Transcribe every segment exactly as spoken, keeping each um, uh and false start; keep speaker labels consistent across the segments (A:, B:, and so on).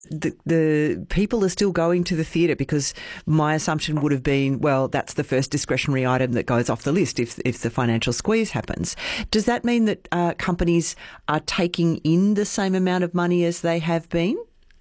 A: the, the people are still going to the theatre, because my assumption would have been, well, that's the first discretionary item that goes off the list if if the financial squeeze happens. Does that mean that uh, companies are taking in the same amount of money as they have been?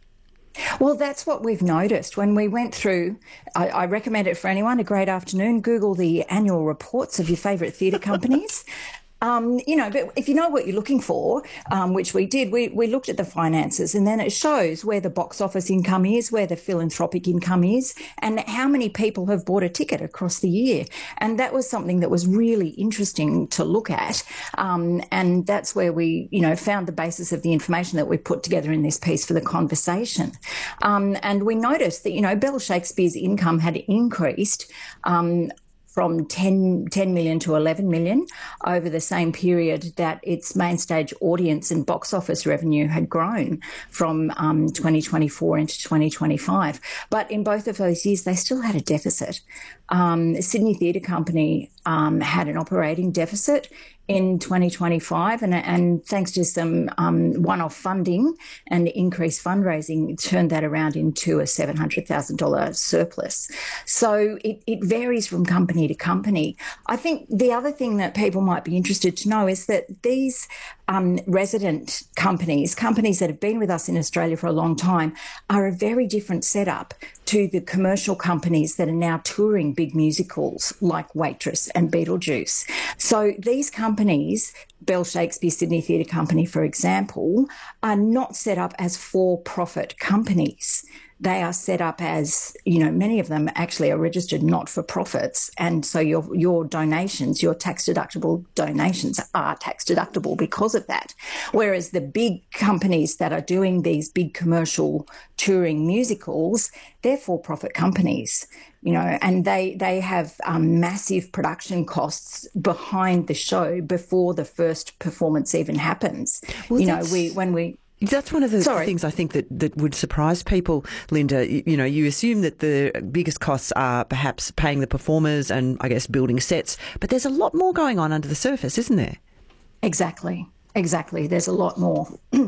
B: Well, that's what we've noticed when we went through. I, I recommend it for anyone. A great afternoon. Google the annual reports of your favourite theatre companies. Um, you know, but if you know what you're looking for, um, which we did, we, we looked at the finances, and then it shows where the box office income is, where the philanthropic income is, and how many people have bought a ticket across the year. And that was something that was really interesting to look at. Um, and that's where we, you know, found the basis of the information that we put together in this piece for the conversation. Um, and we noticed that, you know, Bell Shakespeare's income had increased um, from ten, ten million to eleven million over the same period that its main stage audience and box office revenue had grown from um, twenty twenty-four into twenty twenty-five. But in both of those years, they still had a deficit. Um, Sydney Theatre Company um, had an operating deficit in twenty twenty-five, and, and thanks to some um, one-off funding and increased fundraising, it turned that around into a seven hundred thousand dollars surplus. So it, it varies from company to company. I think the other thing that people might be interested to know is that these um, resident companies, companies that have been with us in Australia for a long time, are a very different setup to the commercial companies that are now touring big musicals like Waitress and Beetlejuice. So these companies, Bell Shakespeare Sydney Theatre Company, for example, are not set up as for-profit companies. They are set up as, you know, many of them actually are registered not-for-profits. And so your your donations, your tax-deductible donations are tax-deductible because of that. Whereas the big companies that are doing these big commercial touring musicals, they're for-profit companies, you know, and they, they have um, massive production costs behind the show before the first performance even happens. Well, you know, we when we...
A: That's one of the
B: Sorry.
A: things I think that, that would surprise people, Linda. You, you know, you assume that the biggest costs are perhaps paying the performers and, I guess, building sets, but there's a lot more going on under the surface, isn't there?
B: Exactly. Exactly. There's a lot more.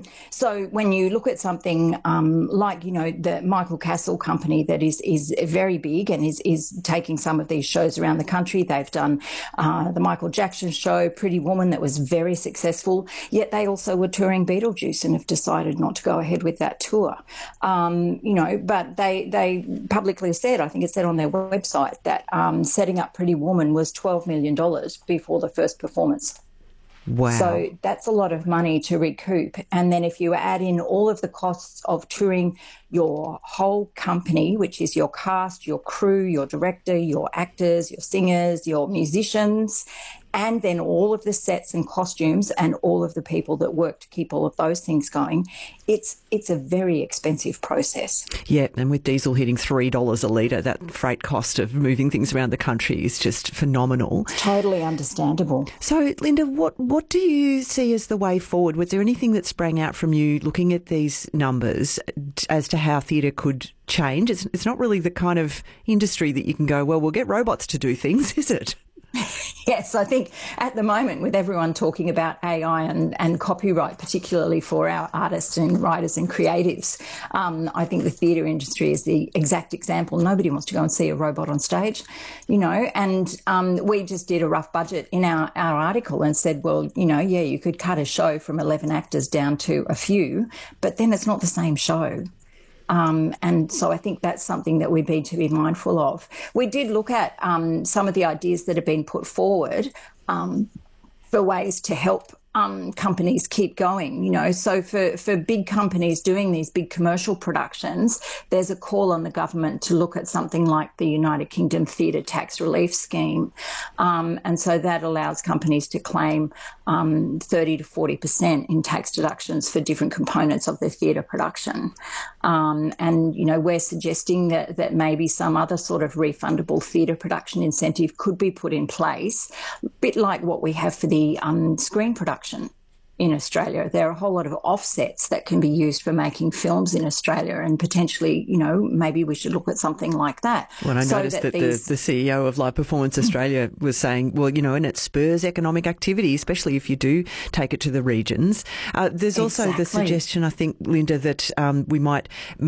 B: So when you look at something um, like, you know, the Michael Cassel company that is is very big and is, is taking some of these shows around the country. They've done uh, the Michael Jackson show, Pretty Woman, that was very successful, yet they also were touring Beetlejuice and have decided not to go ahead with that tour. Um, you know, but they, they publicly said, I think it said on their website, that um, setting up Pretty Woman was twelve million dollars before the first performance.
A: Wow.
B: So that's a lot of money to recoup. And then if you add in all of the costs of touring your whole company, which is your cast, your crew, your director, your actors, your singers, your musicians, and then all of the sets and costumes and all of the people that work to keep all of those things going, it's it's a very expensive process.
A: Yeah, and with diesel hitting three dollars a litre, that freight cost of moving things around the country is just phenomenal.
B: Totally understandable.
A: So, Linda, what, what do you see as the way forward? Was there anything that sprang out from you looking at these numbers as to how theatre could change? It's, it's not really the kind of industry that you can go, well, we'll get robots to do things, is it?
B: Yes, I think at the moment, with everyone talking about A I and, and copyright, particularly for our artists and writers and creatives, um, I think the theatre industry is the exact example. Nobody wants to go and see a robot on stage, you know, and um, we just did a rough budget in our, our article and said, well, you know, yeah, you could cut a show from eleven actors down to a few, but then it's not the same show. Um, and so I think that's something that we need to be mindful of. We did look at um, some of the ideas that have been put forward um, for ways to help um, companies keep going, you know. So for, for big companies doing these big commercial productions, there's a call on the government to look at something like the United Kingdom Theatre Tax Relief Scheme. Um, and so that allows companies to claim um, thirty to forty percent in tax deductions for different components of their theatre production. Um, and, you know, we're suggesting that, that maybe some other sort of refundable theatre production incentive could be put in place, a bit like what we have for the um, screen production in Australia. There are a whole lot of offsets that can be used for making films in Australia, and potentially, you know, maybe we should look at something like that.
A: Well, I
B: so
A: noticed that,
B: that
A: the,
B: these...
A: the C E O of Live Performance Australia was saying, well, you know, and it spurs economic activity, especially if you do take it to the regions. Uh, there's also
B: Exactly.
A: the suggestion, I think, Linda, that um, we might